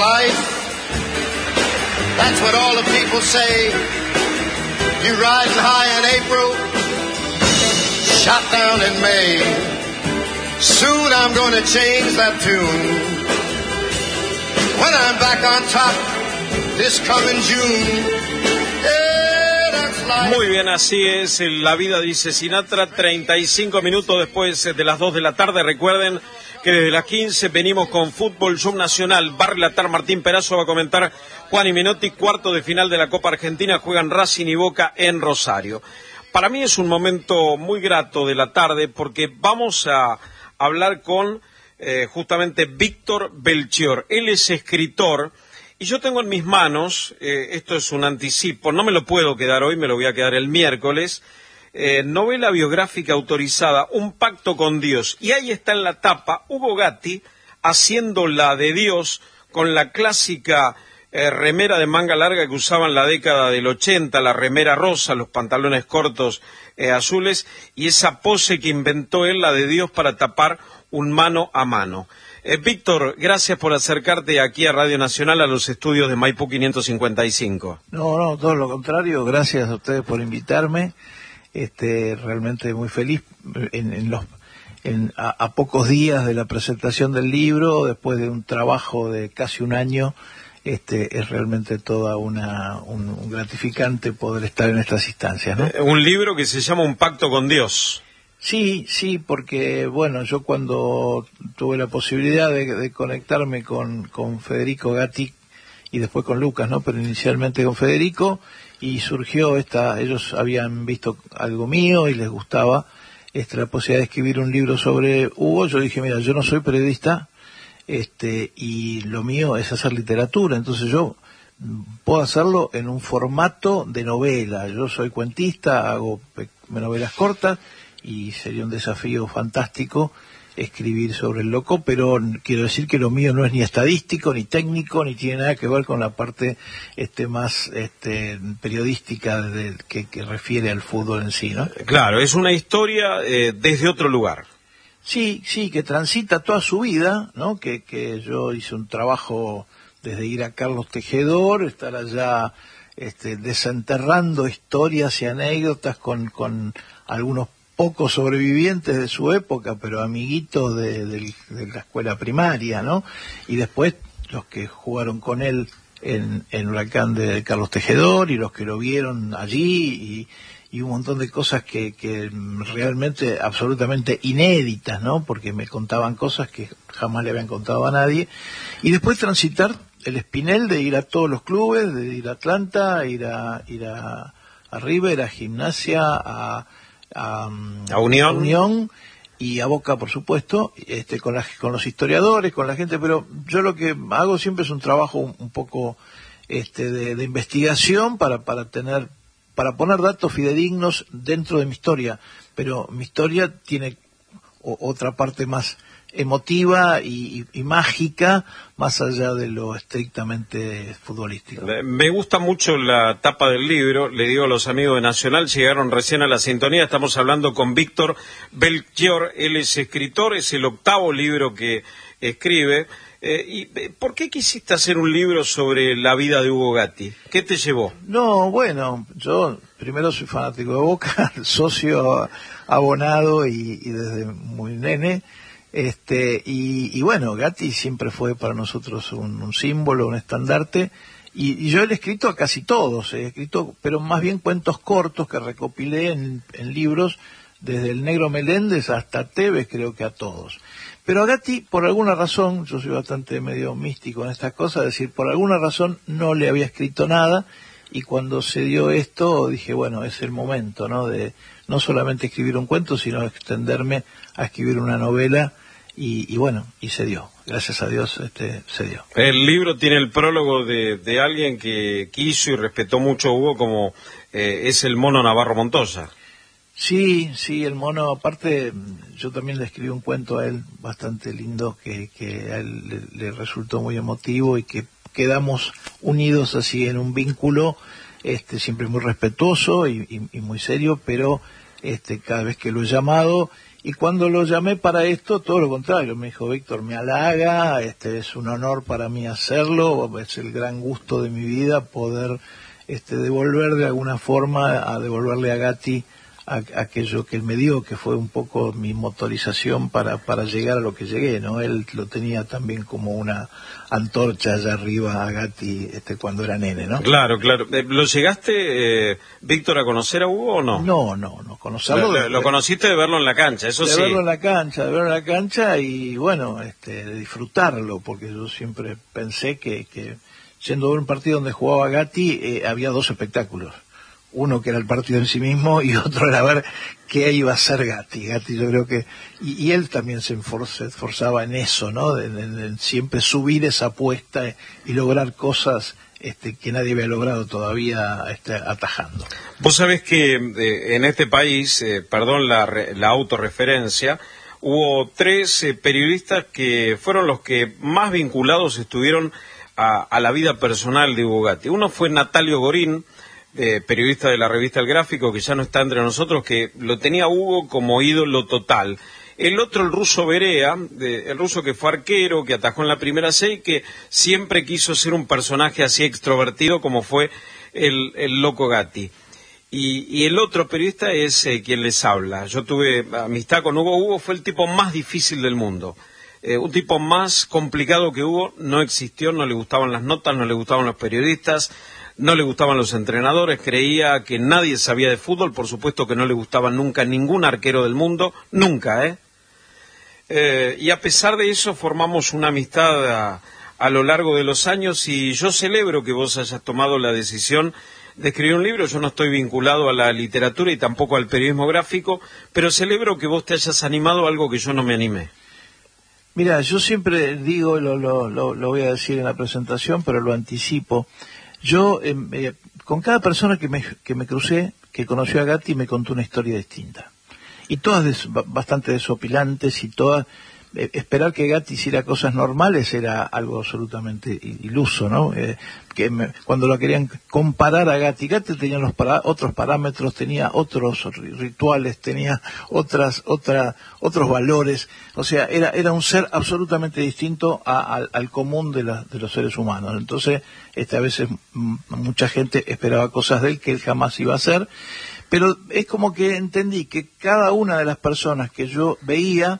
life. That's what all the people say. You riding high in April, shot down in May. Soon I'm gonna change that tune. When I'm back on top this coming June. Muy bien, así es la vida, dice Sinatra. 35 minutos después de las 2 de la tarde. Recuerden que desde las 15 venimos con Fútbol Show Nacional. Va a relatar Martín Perazo, va a comentar Juan y Menotti. Cuarto de final de la Copa Argentina, juegan Racing y Boca en Rosario. Para mí es un momento muy grato de la tarde porque vamos a hablar con justamente Víctor Belchior. Él es escritor. Y yo tengo en mis manos, esto es un anticipo, no me lo puedo quedar hoy, me lo voy a quedar el miércoles, novela biográfica autorizada, Un pacto con Dios. Y ahí está en la tapa Hugo Gatti haciendo la de Dios con la clásica remera de manga larga que usaban en la década del 80, la remera rosa, los pantalones cortos azules, y esa pose que inventó él, la de Dios, para tapar un mano a mano. Víctor, gracias por acercarte aquí a Radio Nacional, a los estudios de Maipú 555. No, todo lo contrario, gracias a ustedes por invitarme. Realmente muy feliz a pocos días de la presentación del libro, después de un trabajo de casi un año. Es realmente toda un gratificante poder estar en estas instancias, ¿no? Un libro que se llama Un pacto con Dios. Sí, porque, bueno, yo cuando tuve la posibilidad de conectarme con Federico Gatti y después con Lucas, ¿no? Pero inicialmente con Federico, y surgió ellos habían visto algo mío y les gustaba la posibilidad de escribir un libro sobre Hugo. Yo dije, mira, yo no soy periodista, y lo mío es hacer literatura, entonces yo puedo hacerlo en un formato de novela. Yo soy cuentista, hago novelas cortas, y sería un desafío fantástico escribir sobre el loco, pero quiero decir que lo mío no es ni estadístico, ni técnico, ni tiene nada que ver con la parte más periodística que refiere al fútbol en sí, ¿no? Claro, es una historia desde otro lugar. Sí, que transita toda su vida, ¿no? Que yo hice un trabajo desde ir a Carlos Tejedor, estar allá desenterrando historias y anécdotas con algunos pocos sobrevivientes de su época, pero amiguitos de la escuela primaria, ¿no? Y después los que jugaron con él en Huracán de Carlos Tejedor y los que lo vieron allí y un montón de cosas que realmente absolutamente inéditas, ¿no? Porque me contaban cosas que jamás le habían contado a nadie. Y después transitar el espinel de ir a todos los clubes, de ir a Atlanta, ir a River, a Gimnasia, a Unión y a Boca, por supuesto, con los historiadores, con la gente, pero yo lo que hago siempre es un trabajo un poco de investigación para poner datos fidedignos dentro de mi historia, pero mi historia tiene otra parte más emotiva y mágica, más allá de lo estrictamente futbolístico. Me gusta mucho la tapa del libro, le digo a los amigos de Nacional, llegaron recién a la sintonía, estamos hablando con Víctor Belchior, él es escritor, es el 8º libro que escribe. ¿Y por qué quisiste hacer un libro sobre la vida de Hugo Gatti? ¿Qué te llevó? No, bueno, yo primero soy fanático de Boca, socio abonado y desde muy nene. Y bueno, Gatti siempre fue para nosotros un símbolo, un estandarte, y yo he escrito a casi todos, he escrito, pero más bien cuentos cortos que recopilé en libros, desde el Negro Meléndez hasta Tevez, creo que a todos. Pero a Gatti, por alguna razón, yo soy bastante medio místico en estas cosas, es decir, por alguna razón no le había escrito nada, y cuando se dio esto dije, bueno, es el momento, ¿no? De no solamente escribir un cuento, sino extenderme a escribir una novela. Y bueno, y se dio, gracias a Dios se dio. El libro tiene el prólogo de alguien que quiso y respetó mucho a Hugo, como es el Mono Navarro Montoya. Sí, el Mono, aparte, yo también le escribí un cuento a él bastante lindo, que a él le resultó muy emotivo y que quedamos unidos así en un vínculo siempre muy respetuoso y muy serio, pero cada vez que lo he llamado Y cuando lo llamé para esto, todo lo contrario, me dijo, Víctor, me halaga, es un honor para mí hacerlo, es el gran gusto de mi vida poder devolver de alguna forma, a devolverle a Gatti aquello que él me dio, que fue un poco mi motorización para llegar a lo que llegué, ¿no? Él lo tenía también como una antorcha allá arriba a Gatti cuando era nene, ¿no? Claro, claro. ¿Lo llegaste, Víctor, a conocer a Hugo o no? No, conocerlo. Lo conociste de verlo en la cancha, eso sí. De verlo en la cancha y bueno, de disfrutarlo, porque yo siempre pensé que yendo a ver un partido donde jugaba Gatti, había dos espectáculos. Uno que era el partido en sí mismo y otro era ver qué iba a hacer Gatti. Gatti yo creo que... Y él también se esforzaba en eso, ¿no? En siempre subir esa apuesta y lograr cosas que nadie había logrado todavía atajando. Vos sabés que en este país, perdón la autorreferencia, hubo 3 periodistas que fueron los que más vinculados estuvieron a la vida personal de Hugo Gatti. Uno fue Natalio Gorín, periodista de la revista El Gráfico, que ya no está entre nosotros, que lo tenía Hugo como ídolo total. El otro, el ruso Berea, el ruso que fue arquero, que atajó en la primera C y que siempre quiso ser un personaje así extrovertido como fue el loco Gatti. Y el otro periodista es quien les habla. Yo tuve amistad con Hugo. Hugo fue el tipo más difícil del mundo. Un tipo más complicado que Hugo no existió, no le gustaban las notas, no le gustaban los periodistas, no le gustaban los entrenadores, creía que nadie sabía de fútbol, por supuesto que no le gustaba nunca ningún arquero del mundo, nunca, y a pesar de eso formamos una amistad a lo largo de los años y yo celebro que vos hayas tomado la decisión de escribir un libro. Yo no estoy vinculado a la literatura y tampoco al periodismo gráfico, pero celebro que vos te hayas animado a algo que yo no me animé. Mira, yo siempre digo, lo voy a decir en la presentación, pero lo anticipo. Yo, con cada persona que me crucé, que conoció a Gatti, me contó una historia distinta. Y todas bastante desopilantes y todas... esperar que Gatti hiciera cosas normales era algo absolutamente iluso, ¿no? Cuando lo querían comparar a Gatti tenía otros parámetros, tenía otros rituales, tenía otros valores, o sea, era un ser absolutamente distinto al común de los seres humanos. Entonces, a veces mucha gente esperaba cosas de él que él jamás iba a hacer, pero es como que entendí que cada una de las personas que yo veía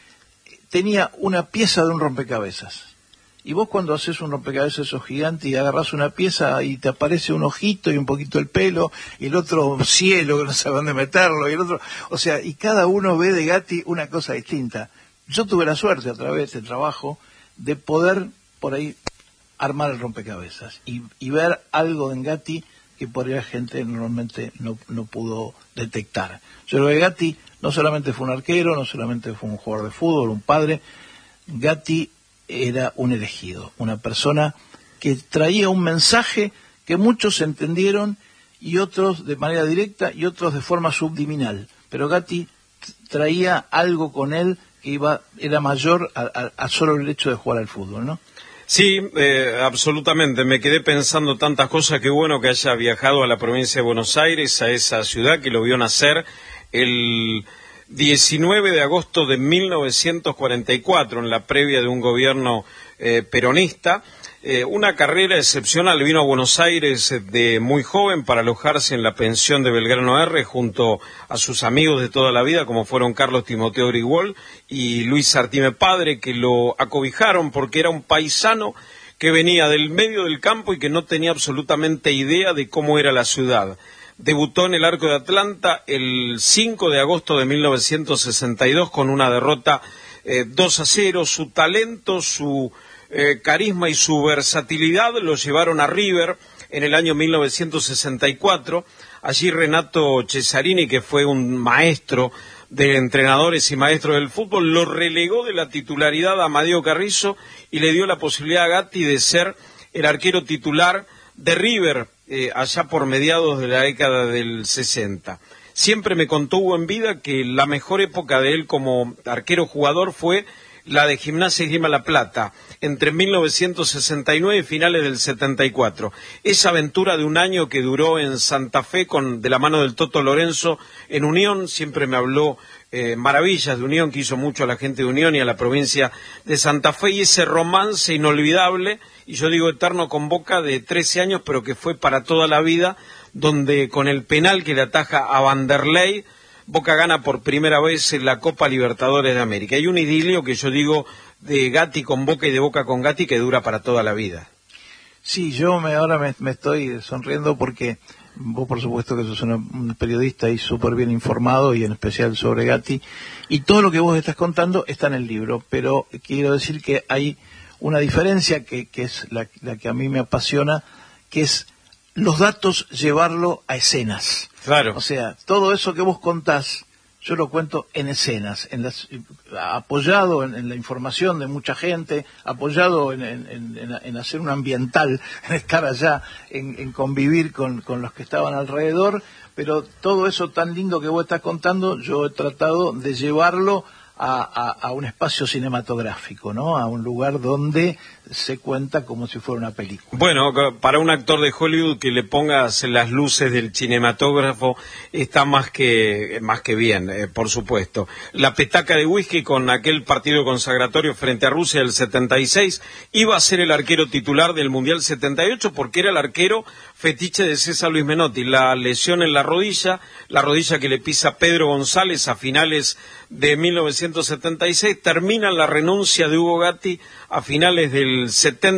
tenía una pieza de un rompecabezas. Y vos cuando haces un rompecabezas sos gigante y agarrás una pieza y te aparece un ojito y un poquito el pelo, y el otro cielo que no sabe dónde meterlo, y el otro... O sea, y cada uno ve de Gatti una cosa distinta. Yo tuve la suerte a través del trabajo de poder por ahí armar el rompecabezas y ver algo en Gatti que por ahí la gente normalmente no pudo detectar. Yo creo que Gatti no solamente fue un arquero, no solamente fue un jugador de fútbol, un padre. Gatti era un elegido, una persona que traía un mensaje que muchos entendieron y otros de manera directa y otros de forma subliminal. Pero Gatti traía algo con él que era mayor a solo el hecho de jugar al fútbol, ¿no? Sí, absolutamente. Me quedé pensando tantas cosas. Qué bueno que haya viajado a la provincia de Buenos Aires, a esa ciudad que lo vio nacer el 19 de agosto de 1944, en la previa de un gobierno peronista. Una carrera excepcional. Vino a Buenos Aires de muy joven para alojarse en la pensión de Belgrano R junto a sus amigos de toda la vida, como fueron Carlos Timoteo Grigol y Luis Sartime padre, que lo acobijaron porque era un paisano que venía del medio del campo y que no tenía absolutamente idea de cómo era la ciudad. Debutó en el Arco de Atlanta el 5 de agosto de 1962 con una derrota 2-0. Su talento, su carisma y su versatilidad lo llevaron a River en el año 1964. Allí Renato Cesarini, que fue un maestro de entrenadores y maestro del fútbol, lo relegó de la titularidad a Amadeo Carrizo y le dio la posibilidad a Gatti de ser el arquero titular de River allá por mediados de la década del 60. Siempre me contó Hugo en vida que la mejor época de él como arquero jugador fue la de Gimnasia y Esgrima La Plata, entre 1969 y finales del 74. Esa aventura de un año que duró en Santa Fe de la mano del Toto Lorenzo en Unión, siempre me habló maravillas de Unión, que hizo mucho a la gente de Unión y a la provincia de Santa Fe, y ese romance inolvidable, y yo digo eterno, con Boca, de 13 años, pero que fue para toda la vida, donde con el penal que le ataja a Vanderlei, Boca gana por primera vez en la Copa Libertadores de América. Hay un idilio que yo digo de Gatti con Boca y de Boca con Gatti que dura para toda la vida. Sí, yo ahora me estoy sonriendo porque vos, por supuesto, que sos un periodista y súper bien informado, y en especial sobre Gatti, y todo lo que vos estás contando está en el libro, pero quiero decir que hay una diferencia que es la que a mí me apasiona, que es los datos, llevarlo a escenas. Claro. O sea, todo eso que vos contás, yo lo cuento en escenas, apoyado en la información de mucha gente, apoyado en hacer un ambiental, en estar allá, en convivir con los que estaban alrededor, pero todo eso tan lindo que vos estás contando, yo he tratado de llevarlo a un espacio cinematográfico, ¿no? A un lugar donde se cuenta como si fuera una película. Bueno, para un actor de Hollywood que le pongas las luces del cinematógrafo está más que bien, por supuesto. La petaca de whisky con aquel partido consagratorio frente a Rusia del 76 iba a ser el arquero titular del Mundial 78 porque era el arquero fetiche de César Luis Menotti. La lesión en la rodilla que le pisa Pedro González a finales de 1976, termina la renuncia de Hugo Gatti a finales del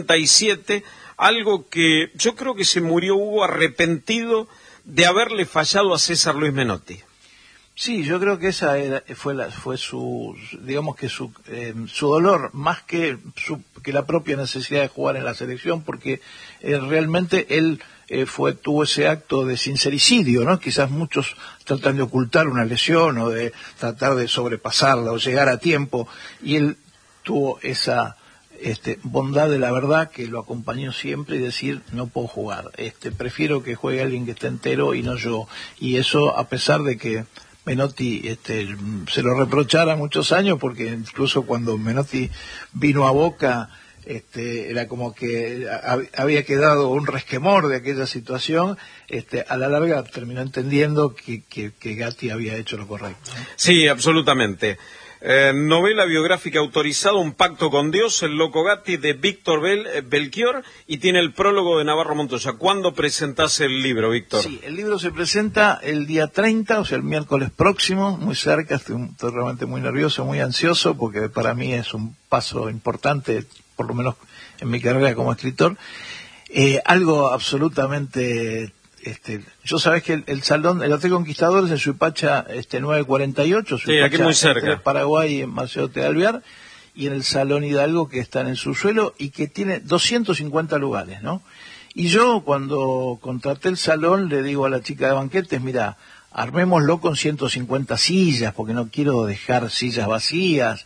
77, algo que yo creo que se murió Hugo arrepentido de haberle fallado a César Luis Menotti. Sí, yo creo que esa fue su, digamos que su dolor, más que la propia necesidad de jugar en la selección, porque realmente él tuvo ese acto de sincericidio, ¿no? Quizás muchos tratan de ocultar una lesión o de tratar de sobrepasarla o llegar a tiempo, y él tuvo esa bondad de la verdad que lo acompañó siempre, y decir: no puedo jugar, prefiero que juegue alguien que esté entero y no yo. Y eso, a pesar de que Menotti se lo reprochara muchos años, porque incluso cuando Menotti vino a Boca era como que había quedado un resquemor de aquella situación, a la larga terminó entendiendo que Gatti había hecho lo correcto, ¿no? Sí, absolutamente. Novela biográfica autorizada, Un pacto con Dios, El loco Gatti, de Víctor Belchior, y tiene el prólogo de Navarro Montoya. ¿Cuándo presentás el libro, Víctor? Sí, el libro se presenta el día 30, o sea, el miércoles próximo, muy cerca. Estoy realmente muy nervioso, muy ansioso, porque para mí es un paso importante, por lo menos en mi carrera como escritor. Algo absolutamente... yo sabés que el salón, el Hotel Conquistador es en Suipacha 948, sí, aquí muy cerca, entre Paraguay y Marcelo de Alvear, y en el Salón Hidalgo, que está en el subsuelo y que tiene 250 lugares, ¿no? Y yo, cuando contraté el salón, le digo a la chica de banquetes: mira, armémoslo con 150 sillas, porque no quiero dejar sillas vacías.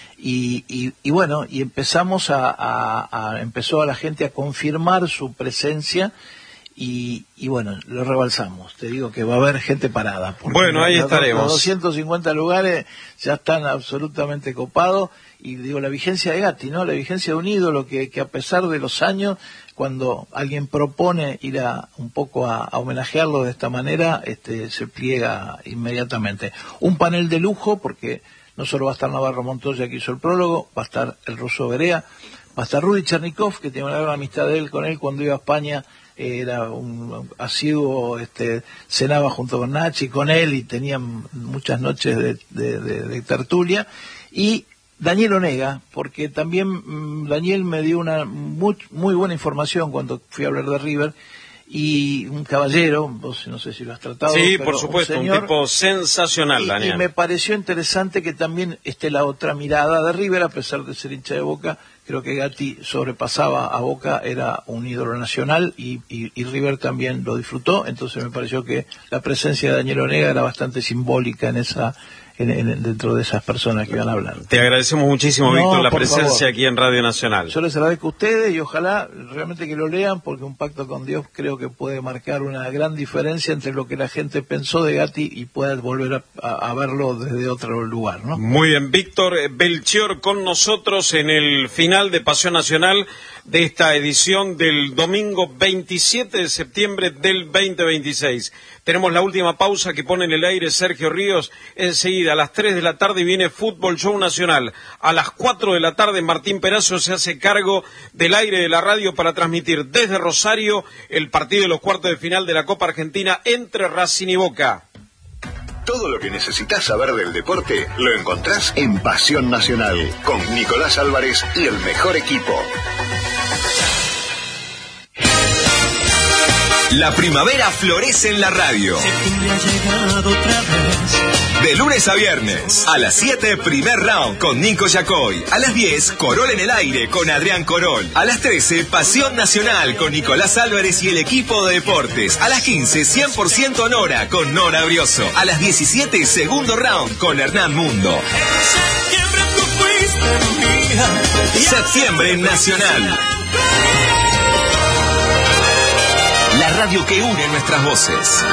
Y bueno, y empezó a la gente a confirmar su presencia. Y bueno, lo rebalsamos. Te digo que va a haber gente parada. Bueno, ahí estaremos. Los 250 lugares ya están absolutamente copados. Y digo, la vigencia de Gatti, ¿no? La vigencia de un ídolo que a pesar de los años, cuando alguien propone ir un poco a homenajearlo de esta manera, se pliega inmediatamente. Un panel de lujo, porque no solo va a estar Navarro Montoya, que hizo el prólogo, va a estar el ruso Berea, va a estar Rudy Chernikov, que tiene una gran amistad con él cuando iba a España. Era un asiduo, cenaba junto con Nachi, con él, y tenían muchas noches de tertulia. Y Daniel Onega, porque también Daniel me dio una muy buena información cuando fui a hablar de River, y un caballero, vos no sé si lo has tratado. Sí, pero por supuesto, un señor, tipo sensacional, Daniel. Y me pareció interesante que también esté la otra mirada de River, a pesar de ser hincha de Boca. Creo que Gatti sobrepasaba a Boca, era un ídolo nacional, y River también lo disfrutó. Entonces me pareció que la presencia de Daniel Onega era bastante simbólica dentro de esas personas que iban a hablar. Te agradecemos muchísimo, Víctor, la presencia favor. Aquí en Radio Nacional. Yo les agradezco a ustedes, y ojalá realmente que lo lean, porque Un pacto con Dios creo que puede marcar una gran diferencia entre lo que la gente pensó de Gatti y pueda volver a verlo desde otro lugar, ¿no? Muy bien, Víctor Belchior con nosotros en el final de Pasión Nacional de esta edición del domingo 27 de septiembre del 2026. Tenemos la última pausa que pone en el aire Sergio Ríos. Enseguida, a las 3 de la tarde, viene Fútbol Show Nacional. A las 4 de la tarde, Martín Perazo se hace cargo del aire de la radio para transmitir desde Rosario el partido de los cuartos de final de la Copa Argentina entre Racing y Boca. Todo lo que necesitas saber del deporte lo encontrás en Pasión Nacional, con Nicolás Álvarez y el mejor equipo. La primavera florece en la radio. De lunes a viernes, a las 7, primer round con Nico Yacoy. A las 10, Corol en el aire con Adrián Corol. A las 13, Pasión Nacional con Nicolás Álvarez y el equipo de deportes. A las 15, 100% Nora con Nora Brioso. A las 17, segundo round con Hernán Mundo. Septiembre Nacional. La radio que une nuestras voces.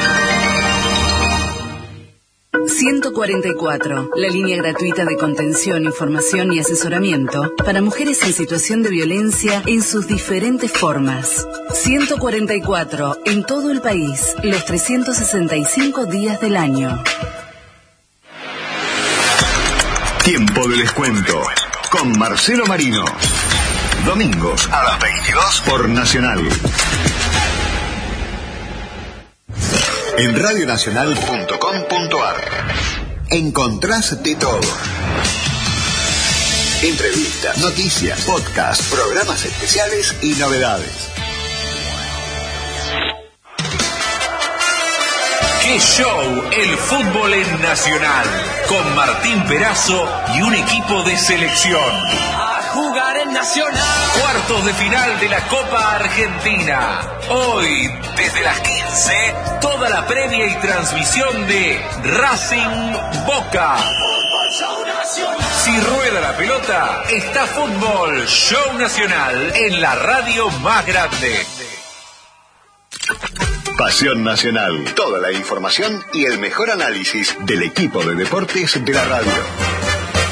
144, la línea gratuita de contención, información y asesoramiento para mujeres en situación de violencia en sus diferentes formas. 144, en todo el país, los 365 días del año. Tiempo de descuento con Marcelo Marino. Domingos a las 22 por Nacional. En radionacional.com.ar encontrás de todo. Entrevistas, noticias, podcasts, programas especiales y novedades. ¡Qué show! El fútbol en Nacional, con Martín Perazo y un equipo de selección. A jugar en Nacional. Cuartos de final de la Copa Argentina. Hoy, desde las 15, toda la previa y transmisión de Racing Boca. Si rueda la pelota, está Fútbol Show Nacional en la radio más grande. Pasión Nacional. Toda la información y el mejor análisis del equipo de deportes de la radio.